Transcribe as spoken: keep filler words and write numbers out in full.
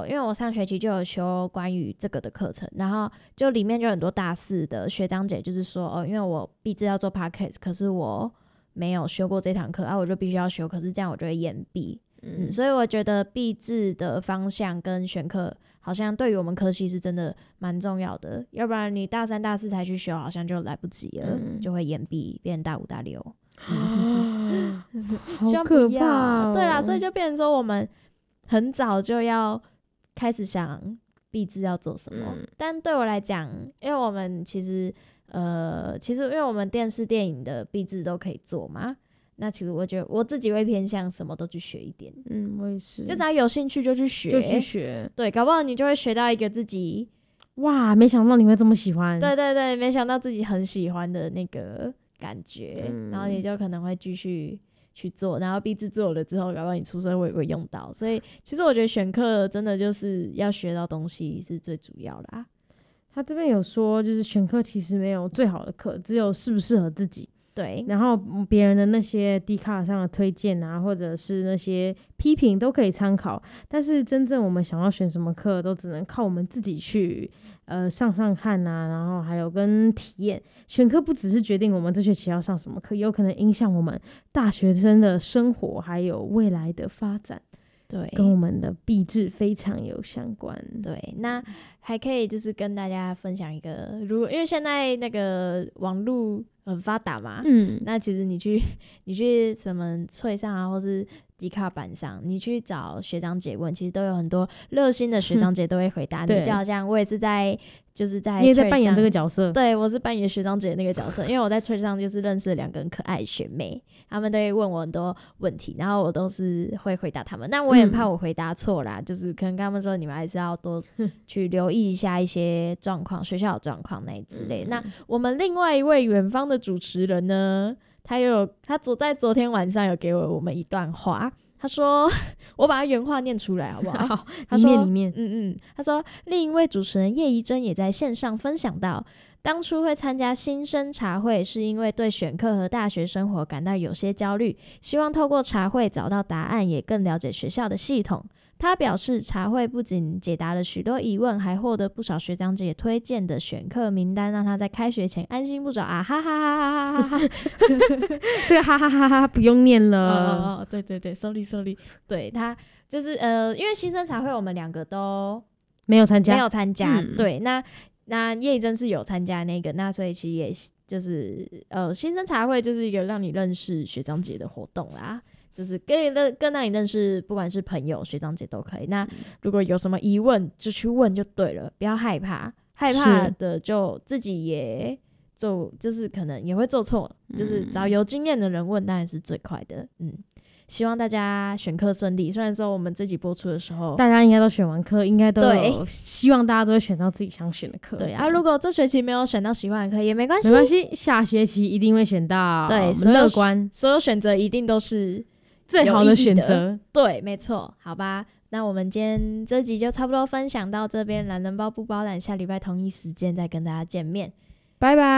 有，因为我上学期就有修关于这个的课程，然后就里面就很多大四的学长姐就是说，哦，因为我毕制要做 podcast， 可是我没有修过这堂课啊，我就必须要修，可是这样我就会延毕。嗯，所以我觉得毕制的方向跟选课好像对于我们科系是真的蛮重要的，要不然你大三大四才去修，好像就来不及了，嗯、就会延毕变大五大六。 啊，好可怕、哦！ 对啦，所以就变成说我们很早就要开始想毕制要做什么。嗯、但对我来讲，因为我们其实呃，其实因为我们电视电影的毕制都可以做嘛。那其实我觉得我自己会偏向什么都去学一点， 嗯，我也是， 就只要有兴趣就去学， 就去学， 对，搞不好你就会学到一个自己， 哇，没想到你会这么喜欢， 对对对，没想到自己很喜欢的那个感觉，嗯、然后你就可能会继续去做，然后毕制做了之后，搞不好你出社会会用到，所以其实我觉得选课真的就是要学到东西是最主要的啊。 他这边有说，就是选课其实没有最好的课，只有适不适合自己。 对， 然后别人的那些 D 卡上的推荐啊，或者是那些批评都可以参考，但是真正我们想要选什么课，都只能靠我们自己去呃上上看啊，然后还有跟体验。选课不只是决定我们这学期要上什么课，有可能影响我们大学生的生活，还有未来的发展。 对， 跟我们的毕制非常有相关。 对，那还可以就是跟大家分享一个，如果因为现在那个网络很发达嘛，嗯，那其实你去你去什么脆上啊，或是迪卡版上，你去找学长姐问，其实都有很多热心的学长姐都会回答你。就好像我也是在就是在你也在扮演这个角色， 对，我是扮演学长姐那个角色，因为我在Twitter上就是认识了两个很可爱的学妹，他们都会问我很多问题，然后我都是会回答他们，但我也怕我回答错啦，嗯、就是可能跟他们说你们还是要多去留意一下一些状况，学校的状况那之类的。嗯、那我们另外一位远方的主持人呢，他有他昨在昨天晚上有给我我们一段话。他说，我把他原话念出来好不好？ 好，他说，里面里面， 嗯嗯，他说，另一位主持人叶怡珍也在线上分享到，当初会参加新生茶会，是因为对选课和大学生活感到有些焦虑，希望透过茶会找到答案，也更了解学校的系统。他表示，茶会不仅解答了许多疑问，还获得不少学长姐推荐的选课名单，让他在开学前安心不着啊！哈哈哈哈哈哈！ 这个哈哈哈哈不用念了。 哦哦哦，对对对 ，sorry sorry， 对他就是呃，因为新生茶会我们两个都没有参加， 没有参加。嗯、对，那那叶真是有参加那个，那所以其实也就是呃，新生茶会就是一个让你认识学长姐的活动啦。就是更更让你认识，不管是朋友、学长姐都可以。那如果有什么疑问，就去问就对了，不要害怕。害怕的就自己也做，就是可能也会做错，就是找有经验的人问，当然是最快的。嗯，希望大家选课顺利。虽然说我们这集播出的时候， 大家应该都选完课，应该都有希望大家都会选到自己想选的课。 对啊，如果这学期没有选到喜欢的课也没关系， 没关系，下学期一定会选到。 对， 我们乐观， 所有选择一定都是最好的选择。 对，没错，好吧，那我们今天这集就差不多分享到这边，懒人包不包懒，下礼拜同一时间再跟大家见面， 拜拜。